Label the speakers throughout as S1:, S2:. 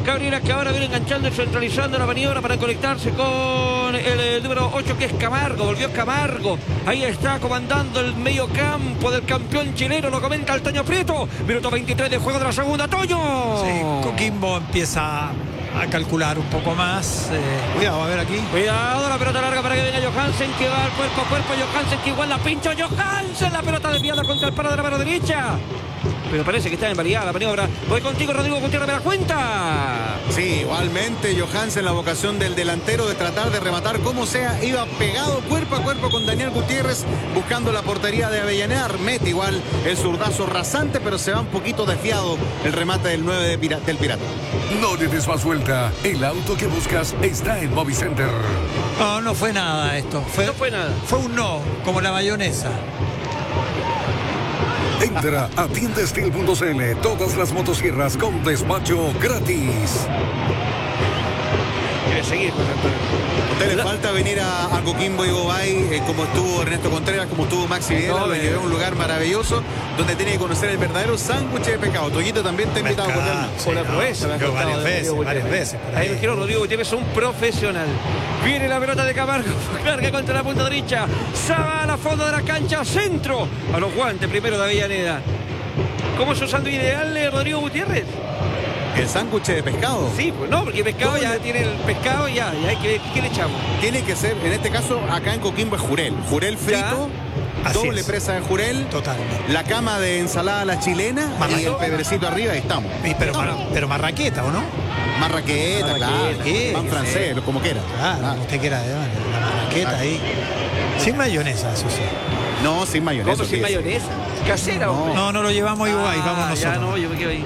S1: Gabriela, que ahora viene enganchando y centralizando la maniobra para conectarse con el número 8, que es Camargo. Volvió Camargo. Ahí está comandando el medio campo del campeón chileno. Lo comenta el Toño Prieto. Minuto 23 de juego de la segunda. ¡Toño!
S2: Sí, Coquimbo empieza a calcular un poco más. Cuidado, a ver aquí.
S1: Cuidado, la pelota larga para que venga Johansen, que va al cuerpo a cuerpo. Johansen, que igual la pincha. Johansen, la pelota desviada contra el palo de la mano derecha. Pero parece que está en variada la maniobra. Voy contigo, Rodrigo Gutiérrez, me la cuenta.
S3: Sí, igualmente Johansen, la vocación del delantero de tratar de rematar como sea. Iba pegado cuerpo a cuerpo con Daniel Gutiérrez, buscando la portería de Avellaneda. Mete igual el zurdazo rasante, pero se va un poquito desviado el remate del 9 del Pirata.
S4: No le des más vuelta. El auto que buscas está en Movicenter.
S2: No, no fue nada esto.
S1: No fue nada.
S2: Fue un no, como la mayonesa.
S4: Entra a tiendastil.cl. Todas las motosierras con despacho gratis.
S1: Quiere seguir, José Antonio.
S3: A usted le falta venir a Coquimbo y Gobay, como estuvo Ernesto Contreras, como estuvo Maxi Videla. Lo llevé a un lugar maravilloso donde tiene que conocer el verdadero sándwich de pescado. Toñito también te ha invitado
S1: por la proeza.
S2: Varias veces.
S1: Ahí lo quiero, Rodrigo Gutiérrez es un profesional. Viene la pelota de Camargo, carga contra la punta derecha. Saba a la fondo de la cancha, centro. A los guantes primero de Avellaneda. ¿Cómo es su sándwich ideal, Rodrigo Gutiérrez?
S3: el sándwich de pescado.
S1: Sí, pues no, porque pescado ya tiene el pescado ya hay que, ¿qué le echamos?
S3: Tiene que ser, en este caso, acá en Coquimbo es jurel. Jurel frito, doble presa de jurel.
S2: Totalmente.
S3: La cama de ensalada a la chilena y el pedrecito arriba, ahí estamos.
S2: Pero marraqueta, ¿o no?
S3: Marraqueta, claro. Pan francés, como quiera.
S2: Claro, usted quiera, la marraqueta ahí. Sin mayonesa, eso sí.
S3: No, sin mayonesa.
S1: ¿Cómo sin mayonesa? ¿Casera, hombre?
S2: No lo llevamos a Uruguay, vamos nosotros.
S1: Ya no, yo me quedo ahí.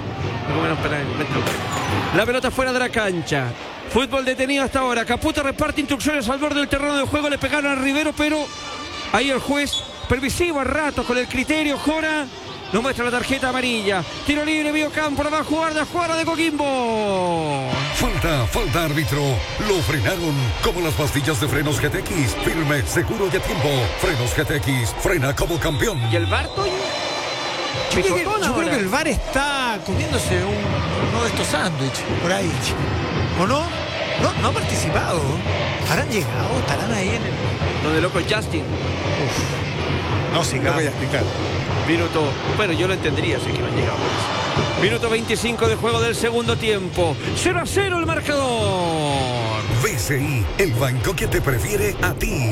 S1: La pelota fuera de la cancha. Fútbol detenido hasta ahora. Caputo reparte instrucciones al borde del terreno de juego. Le pegaron a Rivero, pero ahí el juez, permisivo a ratos con el criterio, Jora, nos muestra la tarjeta amarilla. Tiro libre, medio campo, la va a jugar de Coquimbo.
S4: Falta árbitro. Lo frenaron como las pastillas de frenos GTX. Firme, seguro y a tiempo. Frenos GTX, frena como campeón.
S1: ¿Y el VAR, Toño?
S2: Yo creo que el VAR está comiéndose uno de estos sándwiches por ahí. ¿O no? No ha participado. ¿Habrán llegado? ¿Estarán ahí en el...?
S1: Donde loco Justin.
S2: No, sí,
S3: claro. Voy a explicar.
S1: Minuto, bueno, yo lo entendería si es que no han llegado. Minuto 25 de juego del segundo tiempo. 0-0 el marcador.
S4: BCI, el banco que te prefiere a ti.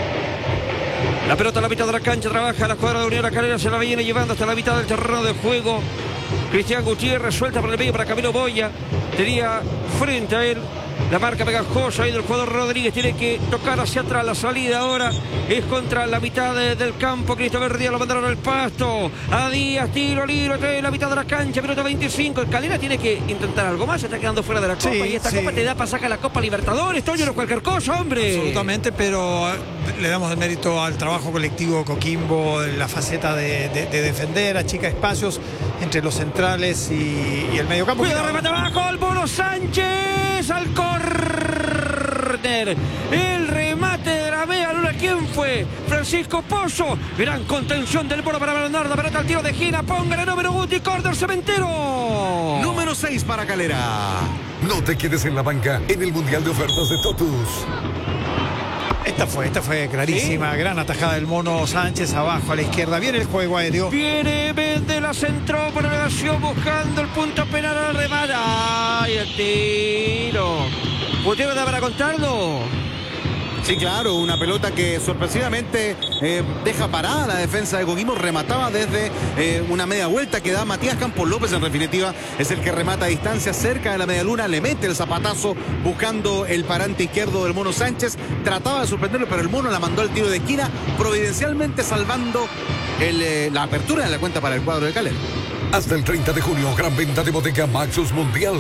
S1: La pelota a la mitad de la cancha, trabaja la cuadra de Unión La Calera, se la viene llevando hasta la mitad del terreno de juego. Cristian Gutiérrez suelta por el medio para Camilo Boya. Tenía frente a él la marca pegajosa ahí del jugador Rodríguez. Tiene que tocar hacia atrás. La salida ahora es contra la mitad del campo. Cristóbal Díaz lo mandaron al pasto. A Díaz, tiro libre, trae la mitad de la cancha. Minuto 25. El Calera tiene que intentar algo más. Se está quedando fuera de la Copa. Y esta Copa te da para sacar la Copa Libertadores. Toño, no es cualquier cosa, hombre.
S2: Absolutamente, pero le damos el mérito al trabajo colectivo Coquimbo en la faceta de defender, achica espacios entre los centrales y el mediocampo.
S1: Cuidado, remate abajo, el Mono Sánchez al córner. El remate de la media luna, ¿quién fue? Francisco Pozo. Gran contención del Mono para Bernardo. Pelota al tiro de Gina. Póngale número Guti, córner Cementero.
S3: Número 6 para Calera.
S4: No te quedes en la banca en el Mundial de Ofertas de Totus.
S2: Esta fue clarísima. ¿Sí? Gran atajada del Mono Sánchez abajo a la izquierda. Viene el juego aéreo.
S1: Viene Méndez, centró por elevación buscando el punto penal al remate. ¡Ay, el tiro! ¿Gutiérrez da para contarlo?
S3: Sí, claro, una pelota que sorpresivamente deja parada la defensa de Coquimbo. Remataba desde una media vuelta que da Matías Campos López. En definitiva, es el que remata a distancia cerca de la media luna. Le mete el zapatazo buscando el parante izquierdo del Mono Sánchez. Trataba de sorprenderlo, pero el Mono la mandó al tiro de esquina, providencialmente salvando la apertura de la cuenta para el cuadro de Calera.
S4: Hasta el 30 de junio, gran venta de bodega Maxus Mundial.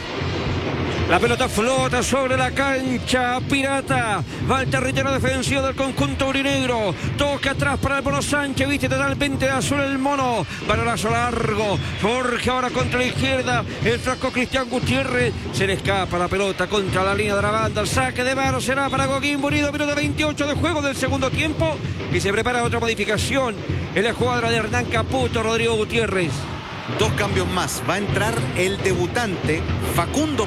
S1: La pelota flota sobre la cancha pirata. Va al territorio defensivo del conjunto aurinegro. Toca atrás para el Mono Sánchez. Viste totalmente de azul el Mono. Balonazo largo. Jorge ahora contra la izquierda. El frasco Cristian Gutiérrez. Se le escapa la pelota contra la línea de la banda. El saque de mano será para Coquimbo Unido. Minuto 28 de juego del segundo tiempo. Y se prepara otra modificación en la escuadra de Hernán Caputo, Rodrigo Gutiérrez.
S3: 2 cambios más. Va a entrar el debutante Facundo